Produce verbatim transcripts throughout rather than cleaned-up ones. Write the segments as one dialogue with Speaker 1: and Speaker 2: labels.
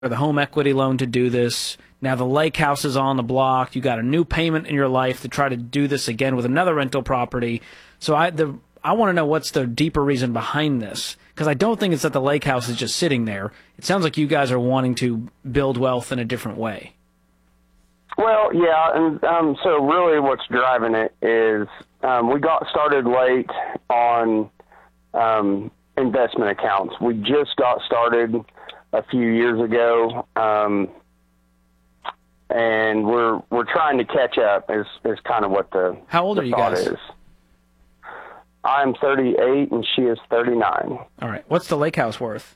Speaker 1: the home equity loan to do this. Now the lake house is on the block. You got a new payment in your life to try to do this again with another rental property. So I the I want to know what's the deeper reason behind this, because I don't think it's that the lake house is just sitting there. It sounds like you guys are wanting to build wealth in a different way.
Speaker 2: Well, yeah, and um, so really what's driving it is um, we got started late on um, investment accounts. We just got started a few years ago, um, and we're we're trying to catch up. Is is kind of what the
Speaker 1: how old
Speaker 2: the
Speaker 1: are you
Speaker 2: thought
Speaker 1: guys?
Speaker 2: Is. I'm thirty-eight and she is thirty-nine.
Speaker 1: All right. What's the lake house worth?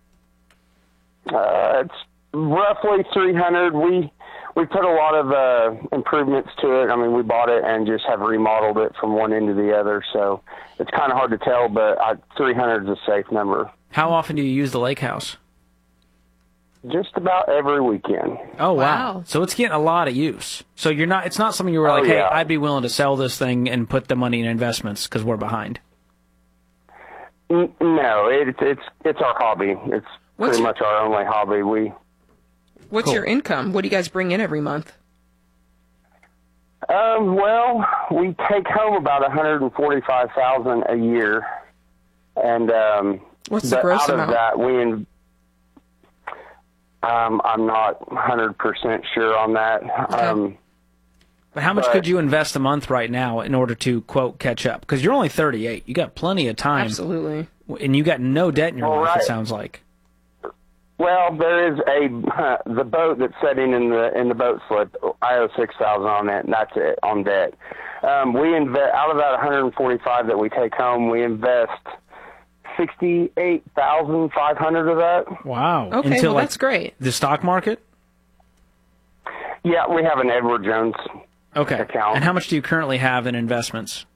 Speaker 2: Uh, it's roughly three hundred. We we put a lot of uh, improvements to it. I mean, we bought it and just have remodeled it from one end to the other. So it's kind of hard to tell, but I, three hundred is a safe number.
Speaker 1: How often do you use the lake house?
Speaker 2: Just about every weekend.
Speaker 1: Oh, wow.
Speaker 3: Wow.
Speaker 1: So it's getting a lot of use. So you're not. It's not something you were like,
Speaker 2: Oh,
Speaker 1: hey,
Speaker 2: yeah.
Speaker 1: I'd be willing to sell this thing and put the money in investments because we're behind.
Speaker 2: N- No, it, it's it's our hobby. It's
Speaker 3: What's
Speaker 2: pretty
Speaker 3: your-
Speaker 2: much our only hobby. We
Speaker 3: What's
Speaker 1: Cool.
Speaker 3: your income? What do you guys bring in every month?
Speaker 2: um well, we take home about one hundred forty-five thousand a year, and um,
Speaker 3: What's the
Speaker 2: but
Speaker 3: gross
Speaker 2: out
Speaker 3: amount?
Speaker 2: of that we. In, um, I'm not one hundred percent sure on that. Um,
Speaker 1: But how much
Speaker 2: But-
Speaker 1: could you invest a month right now in order to, quote, catch up? Because you're only thirty-eight. You got plenty of time.
Speaker 3: Absolutely.
Speaker 1: And you got no debt in your
Speaker 2: All
Speaker 1: life,
Speaker 2: right.
Speaker 1: it sounds like.
Speaker 2: Well, there is a the boat that's sitting in the in the boat slip. I owe six thousand on it, and that's it on debt. Um, we invest out of that one hundred forty-five that we take home. We invest sixty-eight thousand five hundred of that.
Speaker 1: Wow.
Speaker 3: Okay,
Speaker 1: Until,
Speaker 3: well,
Speaker 1: like,
Speaker 3: that's great.
Speaker 1: the stock market?
Speaker 2: Yeah, we have an Edward Jones
Speaker 1: Okay.
Speaker 2: account.
Speaker 1: And how much do you currently have in investments?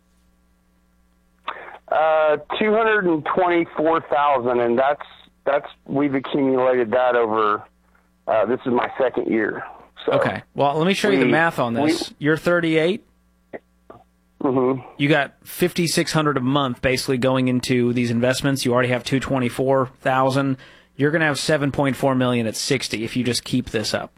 Speaker 2: Uh, two hundred and twenty-four thousand, and that's that's we've accumulated that over. Uh, this is my second year. So,
Speaker 1: Okay. Well, let me show you the
Speaker 2: we-
Speaker 1: math on this. You're thirty-eight.
Speaker 2: Mm-hmm.
Speaker 1: You got fifty-six hundred a month basically going into these investments. You already have two hundred twenty-four thousand. You're going to have seven point four million at sixty if you just keep this up.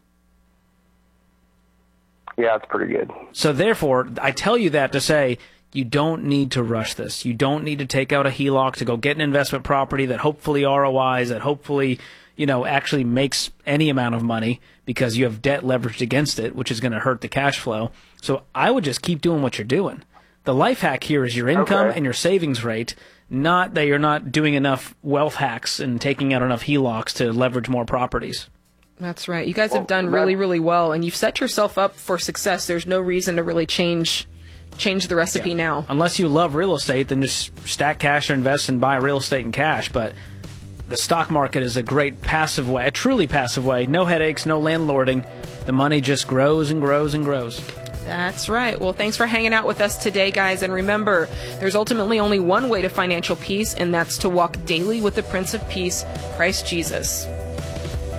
Speaker 2: Yeah, it's pretty good.
Speaker 1: So therefore, I tell you that to say you don't need to rush this. You don't need to take out a H E L O C to go get an investment property that hopefully R O Is, that hopefully, you know, actually makes any amount of money because you have debt leveraged against it, which is going to hurt the cash flow. So I would just keep doing what you're doing. The life hack here is your income
Speaker 2: Okay.
Speaker 1: and your savings rate, not that you're not doing enough wealth hacks and taking out enough H E L O Cs to leverage more properties.
Speaker 3: That's right. You guys have
Speaker 2: Well,
Speaker 3: done
Speaker 2: that-
Speaker 3: really, really well, and you've set yourself up for success. There's no reason to really change change the recipe now.
Speaker 1: Unless you love real estate, then just stack cash or invest and buy real estate in cash. But the stock market is a great passive way, a truly passive way. No headaches, no landlording. The money just grows and grows and grows.
Speaker 3: That's right. Well, thanks for hanging out with us today, guys. And remember, there's ultimately only one way to financial peace, and that's to walk daily with the Prince of Peace, Christ Jesus.